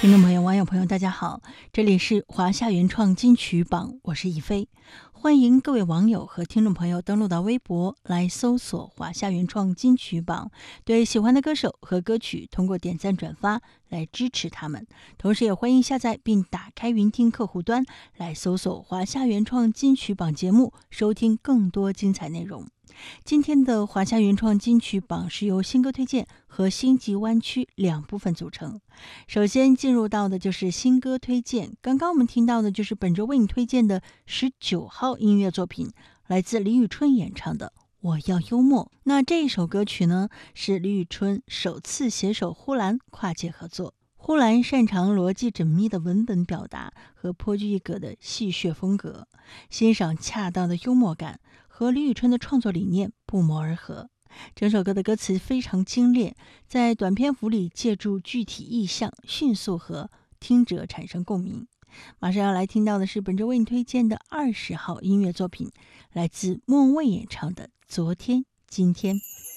听众朋友、网友朋友，大家好，这里是华夏原创金曲榜，我是一飞，欢迎各位网友和听众朋友登录到微博来搜索华夏原创金曲榜，对喜欢的歌手和歌曲通过点赞转发来支持他们，同时也欢迎下载并打开云听客户端来搜索华夏原创金曲榜节目，收听更多精彩内容。今天的华夏原创金曲榜是由新歌推荐和星际湾区两部分组成。首先进入到的就是新歌推荐，刚刚我们听到的就是本周为你推荐的19号音乐作品，来自李宇春演唱的《我要幽默》。那这一首歌曲呢，是李宇春首次携手呼兰跨界合作。呼兰擅长逻辑缜密的文本表达和颇具一格的戏谑风格，欣赏恰当的幽默感，和李宇春的创作理念不谋而合。整首歌的歌词非常精炼，在短篇幅里借助具体意象，迅速和听者产生共鸣。马上要来听到的是本周为你推荐的20号音乐作品，来自莫文蔚演唱的《昨天今天》。